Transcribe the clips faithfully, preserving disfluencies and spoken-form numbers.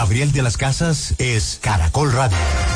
Gabriel de las Casas es Caracol Radio.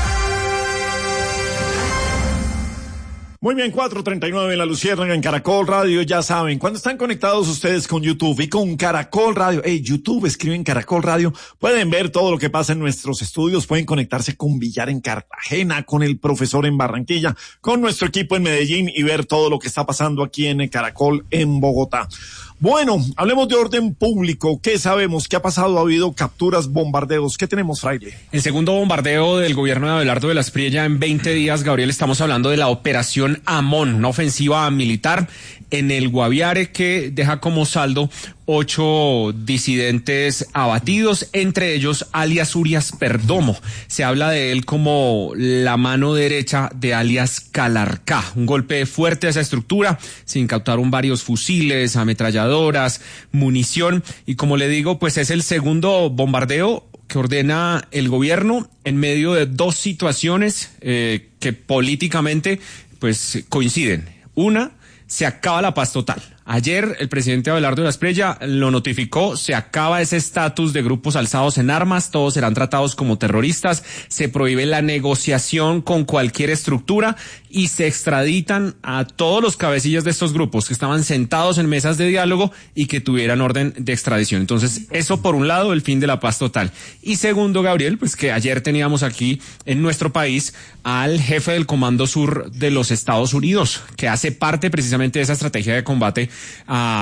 Muy bien, cuatro treinta y nueve en La Luciérnaga, en Caracol Radio, ya saben, cuando están conectados ustedes con YouTube y con Caracol Radio, hey, YouTube, escriben Caracol Radio, pueden ver todo lo que pasa en nuestros estudios, pueden conectarse con Villar en Cartagena, con el profesor en Barranquilla, con nuestro equipo en Medellín y ver todo lo que está pasando aquí en Caracol en Bogotá. Bueno, hablemos de orden público. ¿Qué sabemos? ¿Qué ha pasado? ¿Ha habido capturas, bombardeos? ¿Qué tenemos, Fraile? El segundo bombardeo del gobierno de Abelardo de la Espriella en veinte días, Gabriel. Estamos hablando de la Operación Amón, una ofensiva militar en el Guaviare que deja como saldo ocho disidentes abatidos, entre ellos alias Urias Perdomo. Se habla de él como la mano derecha de alias Calarcá. Un golpe fuerte a esa estructura. Se incautaron varios fusiles, ametralladoras, munición. Y como le digo, pues es el segundo bombardeo que ordena el gobierno en medio de dos situaciones eh, que políticamente pues coinciden. Una, se acaba la paz total. Ayer el presidente Abelardo de la Espriella lo notificó, se acaba ese estatus de grupos alzados en armas, todos serán tratados como terroristas, se prohíbe la negociación con cualquier estructura y se extraditan a todos los cabecillas de estos grupos que estaban sentados en mesas de diálogo y que tuvieran orden de extradición. Entonces, eso por un lado, el fin de la paz total. Y segundo, Gabriel, pues que ayer teníamos aquí en nuestro país al jefe del Comando Sur de los Estados Unidos, que hace parte precisamente de esa estrategia de combate a